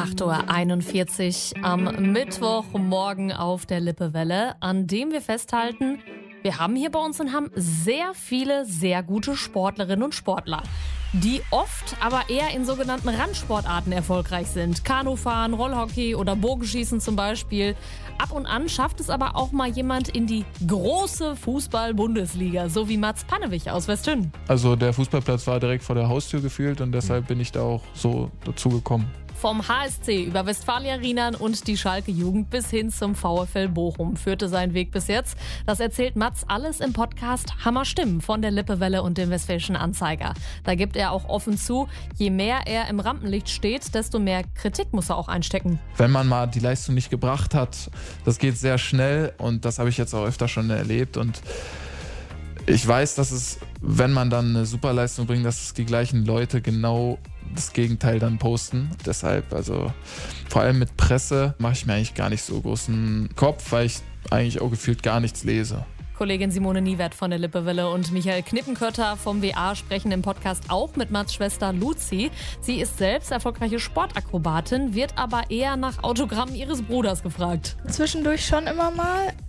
8:41 Uhr am Mittwochmorgen auf der Lippewelle, an dem wir festhalten, wir haben hier bei uns in Hamm sehr viele sehr gute Sportlerinnen und Sportler, die oft aber eher in sogenannten Randsportarten erfolgreich sind. Kanufahren, Rollhockey oder Bogenschießen zum Beispiel. Ab und an schafft es aber auch mal jemand in die große Fußball-Bundesliga, so wie Mats Pannewig aus Westhünn. Also der Fußballplatz war direkt vor der Haustür gefühlt und deshalb bin ich da auch so dazu gekommen. Vom HSC über Westfalia Rienan und die Schalke-Jugend bis hin zum VfL Bochum führte sein Weg bis jetzt. Das erzählt Mats alles im Podcast Hammer Stimmen von der Lippewelle und dem Westfälischen Anzeiger. Da gibt er auch offen zu, je mehr er im Rampenlicht steht, desto mehr Kritik muss er auch einstecken. Wenn man mal die Leistung nicht gebracht hat, das geht sehr schnell und das habe ich jetzt auch öfter schon erlebt und ich weiß, dass es, wenn man dann eine Superleistung bringt, dass es die gleichen Leute genau das Gegenteil dann posten. Deshalb, also vor allem mit Presse mache ich mir eigentlich gar nicht so großen Kopf, weil ich eigentlich auch gefühlt gar nichts lese. Kollegin Simone Niewert von der Lippewelle und Michael Knippenkötter vom WA sprechen im Podcast auch mit Mats' Schwester Luzi. Sie ist selbst erfolgreiche Sportakrobatin, wird aber eher nach Autogrammen ihres Bruders gefragt. Zwischendurch schon immer mal,